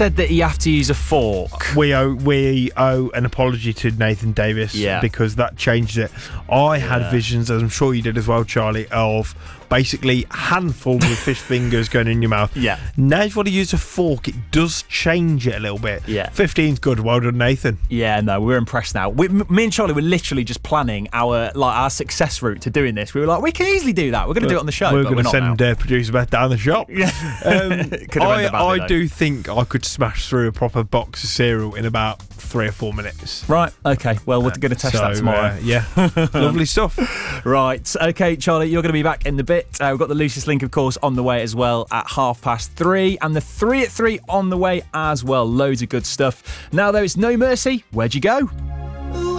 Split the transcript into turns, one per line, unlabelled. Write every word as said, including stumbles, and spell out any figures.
said that you have to use a fork.
We owe we owe an apology to Nathan Davis
Yeah.
because that changed it. I had
Yeah.
visions, as I'm sure you did as well, Charlie, of basically handfuls of fish fingers going in your mouth.
Yeah.
Now you've got to use a fork. It does change it a little bit.
Yeah.
fifteen's good. Well done, Nathan.
Yeah, no, we're impressed now. We, m- me and Charlie were literally just planning our like our success route to doing this. We were like, we can easily do that. We're going to do it on the show.
We're
but
going to
we're not
send
now.
uh, producer Beth down the shop.
Yeah.
Um,
Could have
I,
ended badly,
I
though.
do think I could smash through a proper box of cereal in about three or four minutes.
Right, okay. Well, we're going to test
So,
that tomorrow.
uh, yeah. Lovely stuff.
Right, okay, Charlie, you're going to be back in a bit. Uh, we've got the Lucius Link, of course, on the way as well at half past three, and the three at three on the way as well. Loads of good stuff. Now, though, it's No Mercy. Where'd you go?